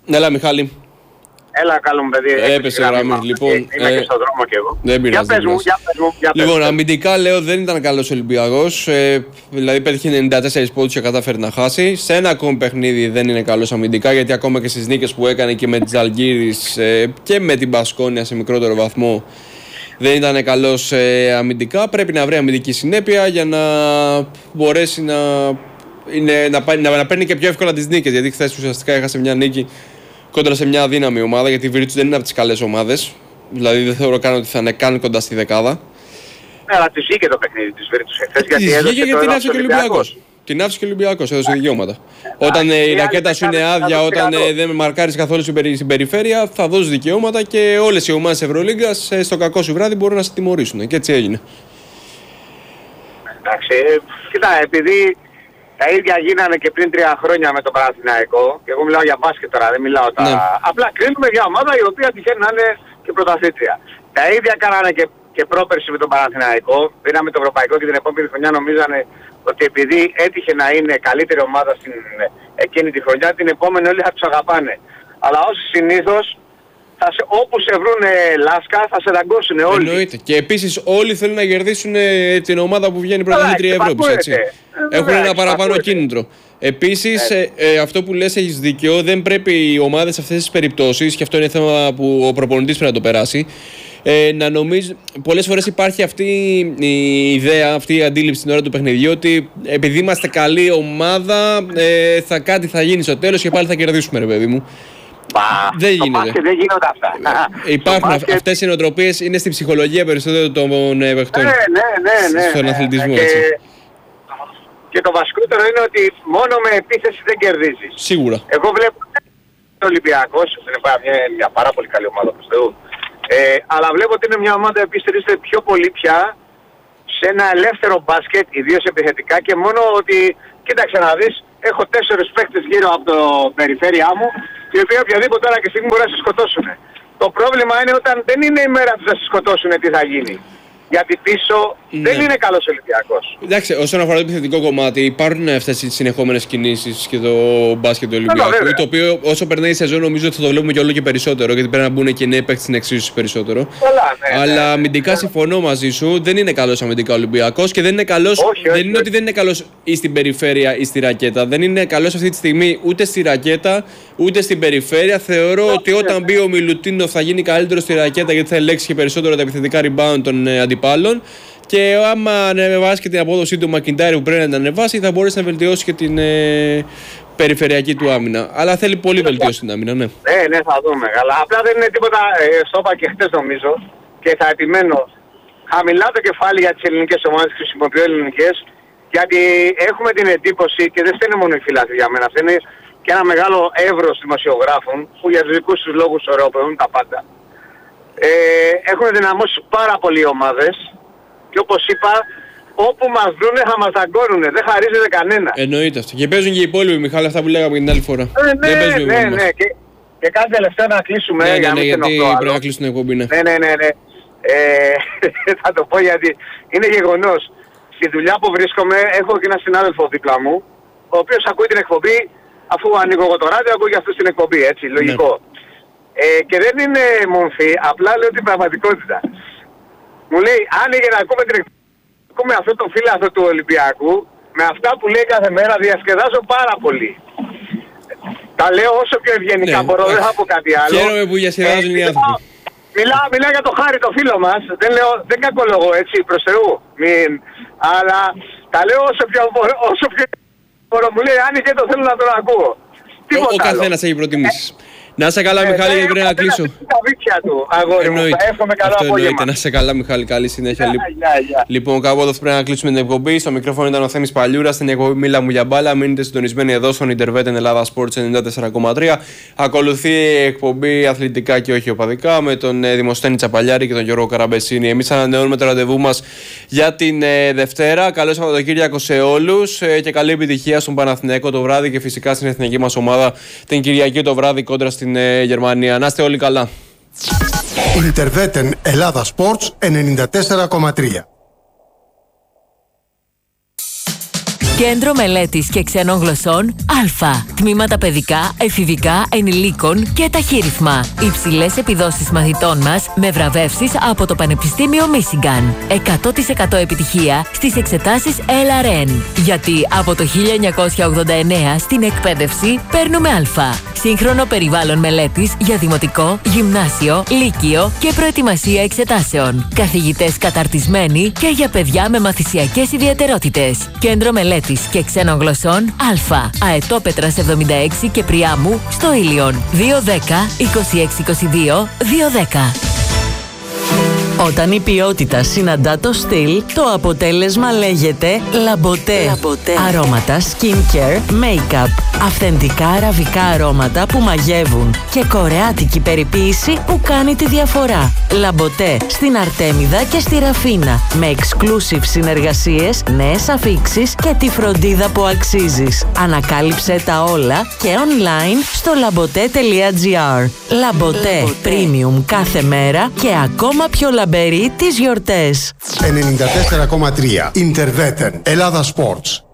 Έλα, Μιχάλη. Έλα, καλό μου παιδί. Έπεσε γραμμή. Λοιπόν, είμαι και στον δρόμο κι εγώ. Δεν πειράζει. Για πες μου. Λοιπόν, αμυντικά λέω δεν ήταν καλός Ολυμπιακός. Δηλαδή πέτυχε 94 πόντους και κατάφερε να χάσει. Σε ένα ακόμη παιχνίδι δεν είναι καλός αμυντικά, γιατί ακόμα και στις νίκες που έκανε και με τη Ζαλγκίρις και με την Μπασκόνια σε μικρότερο βαθμό δεν ήταν καλός αμυντικά. Πρέπει να βρει αμυντική συνέπεια για να μπορέσει να παίρνει και πιο εύκολα τις νίκες. Γιατί χθες ουσιαστικά έχασε μια νίκη κόντρα σε μια αδύναμη ομάδα, γιατί η Virtus δεν είναι από τις καλές ομάδες. Δηλαδή δεν θεωρώ καν ότι θα είναι καν κοντά στη δεκάδα. Ναι, αλλά της βγήκε το παιχνίδι της Virtus εχθές, γιατί την άφησε και ο Ολυμπιακός. Την άφησε και ο Ολυμπιακός, έδωσε δικαιώματα. Όταν η ρακέτα σου είναι άδεια, όταν δεν μαρκάρεις καθόλου στην περιφέρεια, θα δώσεις δικαιώματα και όλες οι ομάδες Ευρωλίγκας στο κακό σου βράδυ μπορούν να σε τιμωρήσουν. Και έτσι έγινε. Εντάξει, κοίτα, επειδή τα ίδια γίνανε και πριν 3 χρόνια με τον Παναθηναϊκό, και εγώ μιλάω για μπάσκετ τώρα, δεν μιλάω τα... Ναι. Απλά κρίνουμε μια ομάδα η οποία τυχαίνει να είναι και πρωταθλήτρια. Τα ίδια κάνανε και πρόπερση με τον Παναθηναϊκό, πήραμε το ευρωπαϊκό και την επόμενη χρονιά νομίζανε ότι επειδή έτυχε να είναι καλύτερη ομάδα στην εκείνη τη χρονιά, την επόμενη όλοι θα τους αγαπάνε. Αλλά όσοι συνήθως, όπου σε βρούνε λάσκα θα σε δαγκώσουν όλοι. Εννοείται. Και επίσης όλοι θέλουν να κερδίσουν την ομάδα που βγαίνει πρωταθλήτρια Ευρώπης, έτσι. Έχουν ένα παραπάνω κίνητρο. Επίσης, αυτό που λες έχεις δίκιο, δεν πρέπει οι ομάδες σε αυτές τις περιπτώσεις, και αυτό είναι θέμα που ο προπονητής πρέπει να το περάσει, να νομίζει, πολλές φορές υπάρχει αυτή η ιδέα, αυτή η αντίληψη στην ώρα του παιχνιδιού, ότι επειδή είμαστε καλή ομάδα, κάτι θα γίνει στο τέλος και πάλι θα κερδίσουμε, ρε παιδί μου. Δεν γίνεται. Δεν γίνονται αυτά. Υπάρχουν αυτές οι νοοτροπίες, είναι στην ψυχολογία περισσότερο των παιχτών. Ναι. Στον αθλητισμό, έτσι. Και το βασικότερο είναι ότι μόνο με επίθεση δεν κερδίζεις. Σίγουρα. Εγώ βλέπω τον Ολυμπιακός, είναι μια πάρα πολύ καλή ομάδα προς Θεού. Αλλά βλέπω ότι είναι μια ομάδα που στηρίζεται πιο πολύ πια σε ένα ελεύθερο μπάσκετ, ιδίως επιθετικά, και μόνο ότι, κοίταξε να δεις, έχω 4 παίκτες γύρω από το περιφέρειά μου, οι οποίοι οποιαδήποτε ώρα και στιγμή μπορεί να σε σκοτώσουν. Το πρόβλημα είναι όταν δεν είναι η μέρα τους να σε σκοτώσουν, τι θα γίνει. Γιατί πίσω δεν είναι καλός Ολυμπιακός. Εντάξει, όσον αφορά το επιθετικό κομμάτι, υπάρχουν αυτές οι συνεχόμενες κινήσεις και το μπάσκετ του Ολυμπιακού. Το οποίο όσο περνάει η σεζόν νομίζω ότι θα το βλέπουμε και όλο και περισσότερο. Γιατί πρέπει να μπουν και νέοι παίκτες στην εξίσωση περισσότερο. Αλλά αμυντικά συμφωνώ μαζί σου, δεν είναι καλός αμυντικά ο Ολυμπιακός και δεν είναι καλός. Δεν είναι ότι δεν είναι καλός ή στην περιφέρεια ή στη ρακέτα. Δεν είναι καλός αυτή τη στιγμή ούτε στη ρακέτα ούτε στην περιφέρεια. Θεωρώ ότι όταν μπει ο Μιλουτίνο θα γίνει καλύτερο στη ρακέτα, γιατί θα ελέγξει και περισσότερο τα επιθετικά rebound των αντιπάλων. Και άμα ανεβάσει και την απόδοση του Μακιντάρη που πρέπει να την ανεβάσει, θα μπορέσει να βελτιώσει και την περιφερειακή του άμυνα. Αλλά θέλει πολύ βελτιώσει την άμυνα, ναι. Ναι, θα δούμε. Αλλά απλά δεν είναι τίποτα, στο είπα και χτες νομίζω, και θα επιμένω χαμηλά το κεφάλι για τις ελληνικές ομάδες, χρησιμοποιώ ελληνικές, γιατί έχουμε την εντύπωση, και δεν φταίνε μόνο οι φίλαθλοι για μένα, φταίνε και ένα μεγάλο εύρος δημοσιογράφων, που για τους δικούς τους λόγους ωρεοποιούν τα πάντα. Έχουν δυναμώσει πάρα πολλοί ομάδες. Και όπως είπα, όπου μας βρούνε θα μας δαγκώνουνε, δεν χαρίζεται κανένα. Εννοείται αυτό. Και παίζουν και οι υπόλοιποι, Μιχάλη, αυτά που λέγαμε την άλλη φορά. Ναι. Και κάτι τελευταίο να κλείσουμε. Ναι, γιατί πρέπει να κλείσουν την εκπομπή, ναι. Ναι. Θα το πω γιατί είναι γεγονός. Στη δουλειά που βρίσκομαι έχω και ένα συνάδελφο δίπλα μου, ο οποίος ακούει την εκπομπή, αφού ανοίγω εγώ το ράδιο, ακούει και αυτός την εκπομπή, έτσι, λογικό. Και δεν είναι μομφή, απλά λέω την πραγματικότητα. Μου λέει, άνοιγε να ακούμε την εκπομπή, ακούμε αυτό το φίλαθλο του Ολυμπιακού, με αυτά που λέει κάθε μέρα διασκεδάζω πάρα πολύ. Τα λέω όσο πιο ευγενικά μπορώ, δεν θα πω κάτι άλλο. Χαίρομαι που διασκεδάζουν οι άνθρωποι. Μιλάω για το Χάρη, το φίλο μας, δεν κακολογώ, έτσι, προς Θεού. Αλλά τα λέω όσο πιο μπορώ, μου λέει, άνοιγε το θέλω να τον ακούω. Ο καθένας έχει προτιμήσεις. Να είσαι καλά, Μιχάλη, γιατί πρέπει να κλείσω. Τα βίτσια του, αγόρι μου. Εύχομαι καλό απόγευμα. Να είσαι καλά, Μιχάλη, καλή συνέχεια. Λοιπόν, κάπου εδώ πρέπει να κλείσουμε την εκπομπή. Στο μικρόφωνο ήταν ο Θέμης Παλιούρας, στην εκπομπή Μίλα μου για μπάλα. Μείνετε συντονισμένοι εδώ στον Intervet Ελλάδα Sports 94,3. Ακολουθεί η εκπομπή Αθλητικά και όχι οπαδικά με τον Δημοσθένη Τσαπαλιάρη και τον Γιώργο Καραμπεσίνη. Εμείς ανανεώνουμε το ραντεβού μας για την Δευτέρα. Καλό Σαββατοκύριακο σε όλους και καλή επιτυχία στον Παναθηναϊκό το βράδυ και φυσικά στην εθνική μας ομάδα την Κυριακή το βράδυ κόντρα στην Γερμανία. Να είστε όλοι καλά. Interveten Ελλάδα Sports 94,3. Κέντρο Μελέτης και Ξένων Γλωσσών Α. Τμήματα παιδικά, εφηβικά, ενηλίκων και ταχύρυθμα. Υψηλές επιδόσεις μαθητών μας με βραβεύσεις από το Πανεπιστήμιο Μίσιγκαν. 100% επιτυχία στις εξετάσεις LRN. Γιατί από το 1989 στην εκπαίδευση παίρνουμε Α. Σύγχρονο περιβάλλον μελέτης για δημοτικό, γυμνάσιο, λύκειο και προετοιμασία εξετάσεων. Καθηγητές καταρτισμένοι και για παιδιά με μαθησιακές ιδιαιτερότητες. Κέντρο Μελέτης και Ξένων Γλωσσών Α. Αετόπετρας 76 και Πριάμου στο Ήλιον. 210 2622 210. Όταν η ποιότητα συναντά το στυλ, το αποτέλεσμα λέγεται Λαμποτέ. Αρώματα, skincare, make-up. Αυθεντικά αραβικά αρώματα που μαγεύουν και κορεάτικη περιποίηση που κάνει τη διαφορά. Λαμποτέ στην Αρτέμιδα και στη Ραφίνα. Με exclusive συνεργασίες, νέες αφίξεις και τη φροντίδα που αξίζεις. Ανακάλυψε τα όλα και online στο labote.gr. Λαμποτέ, premium κάθε μέρα και ακόμα πιο λαμπερή τις γιορτές. 94,3 Interveten Ελλάδα Sports.